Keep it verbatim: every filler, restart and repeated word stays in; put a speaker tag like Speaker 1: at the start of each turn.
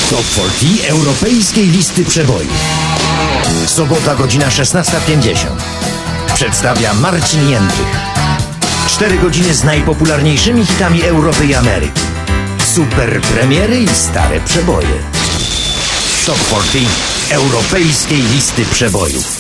Speaker 1: Top czterdzieści Europejskiej Listy Przebojów. Sobota, godzina szesnasta pięćdziesiąt. Przedstawia Marcin Jędrych. Cztery godziny z najpopularniejszymi hitami Europy i Ameryki. Super premiery i stare przeboje. Top czterdzieści Europejskiej Listy Przebojów.